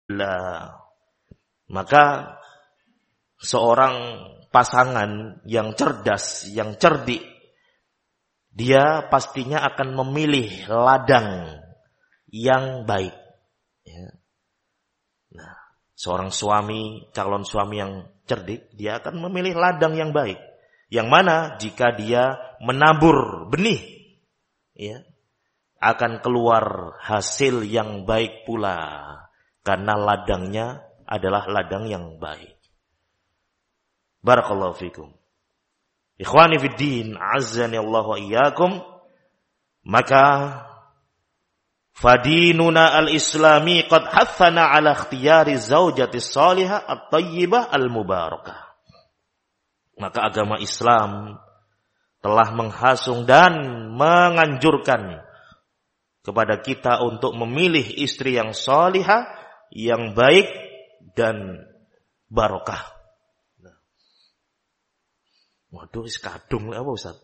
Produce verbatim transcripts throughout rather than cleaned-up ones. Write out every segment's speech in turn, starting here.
Lah, maka seorang pasangan yang cerdas, yang cerdik, dia pastinya akan memilih ladang yang baik. Ya. Nah, seorang suami, calon suami yang cerdik, dia akan memilih ladang yang baik. Yang mana jika dia menabur benih, ya, akan keluar hasil yang baik pula. Karena ladangnya adalah ladang yang baik. Barakallahu fikum. Ikhwani fiddin, azzani Allah wa iyyakum. Maka fadinuna al-islami qad hathana ala ikhtiyari zawjati salihah at-tayyibah al-mubarakah. Maka agama Islam telah menghasung dan menganjurkan kepada kita untuk memilih istri yang salihah, yang baik dan barokah. Nah. Waduh, iskadung apa Ustaz?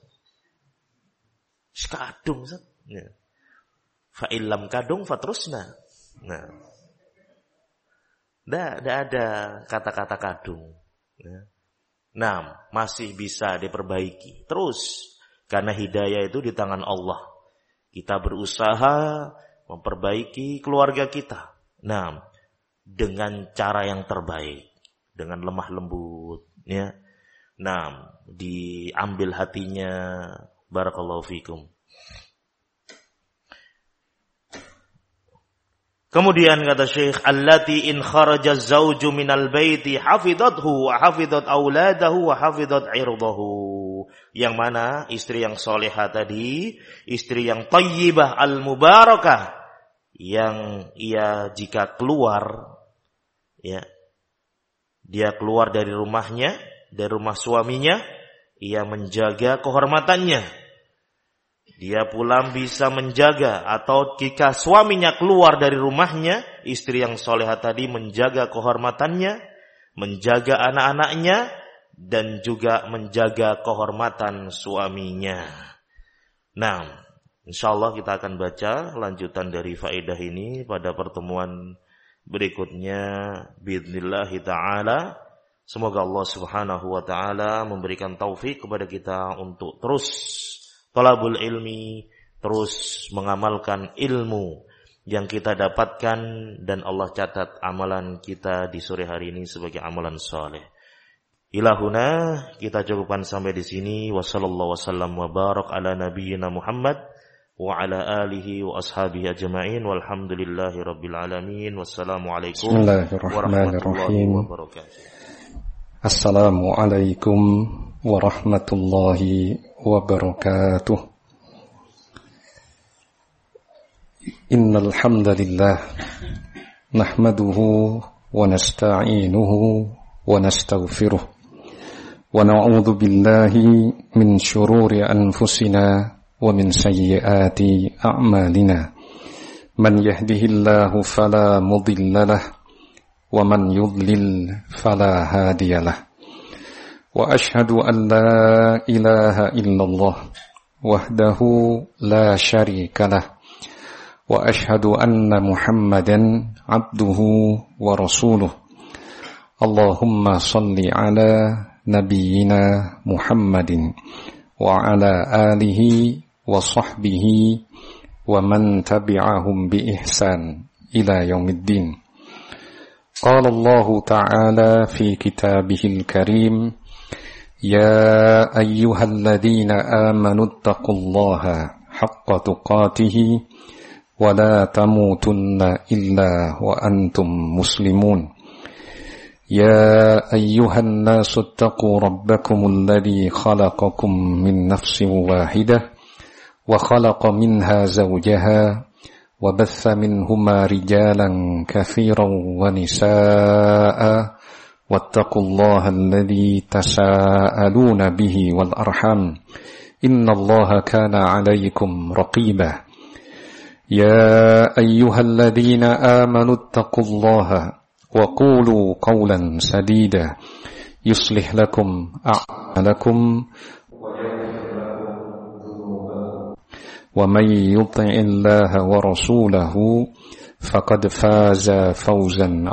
Iskadung Ustaz. Ya. Fa illam kadung fatrusna. Nah. Tidak ada kata-kata kadung. Ya. Nah, masih bisa diperbaiki. Terus, karena hidayah itu di tangan Allah. Kita berusaha memperbaiki keluarga kita. Nah, dengan cara yang terbaik, dengan lemah lembut, ya. Nah, diambil hatinya. Barakallahu fikum. Kemudian kata Syekh, allati in kharaja az-zawju minal baiti hafidhathu wa hafidhat auladahu wa hafidhat 'irdahu. Yang mana istri yang salihah tadi, istri yang thayyibah al-mubarakah, yang ia jika keluar, ya, dia keluar dari rumahnya, dari rumah suaminya, ia menjaga kehormatannya. Dia pula bisa menjaga, atau jika suaminya keluar dari rumahnya, istri yang solehah tadi menjaga kehormatannya, menjaga anak-anaknya, dan juga menjaga kehormatan suaminya. Nah, insyaallah kita akan baca lanjutan dari faedah ini pada pertemuan berikutnya biidznillah ta'ala. Semoga Allah Subhanahu wa taala memberikan taufik kepada kita untuk terus talabul ilmi, terus mengamalkan ilmu yang kita dapatkan, dan Allah catat amalan kita di sore hari ini sebagai amalan saleh. Ilahuna, kita cukupkan sampai di sini. Wassallallahu wasallam wa barak ala nabiyyina Muhammad wa ala alihi wa ashabihi ajma'in. Walhamdulillahi rabbil alamin. Wassalamualaikum warahmatullahi wabarakatuh. Assalamualaikum warahmatullahi wabarakatuh. Innal hamdalillah nahmaduhu wa nasta'inuhu wa nastaghfiruh wa na'udzu billahi min shururi anfusina wa min sayyiati a'malina. Man yahdihillahu fala mudilla lahu wa man yudlil fala hadiyalah. Wa ashhadu an la ilaha illallah wahdahu la syarika lah. Wa ashhadu anna Muhammadan abduhu wa rasuluh. Allahumma salli ala nabiyyina Muhammadin wa ala alihi wa sahbihi wa man tabi'ahum bi ihsan ila yaumiddin. Qala Allah ta'ala fi kitabihil karim, ya ayyuhalladzina amanu taqullaha haqqa tuqatih wa la tamutunna illa wa antum muslimun. Ya ayyuhan nasu taqu rabbakumul ladzi khalaqakum min nafsin wahidah wa khalaqa minha zawjaha wa batha minhuma rijalan katsiran wa nisaa'a wattaqullaha alladzi tasaaluna bihi wal arham innallaha kana 'alaykum raqiba. Ya ayyuhalladzina amanu taqullaha wa qulu qawlan sadida yuslih lakum a'malakum wa man yuti'illaha wa rasulahu faqad faza fawzan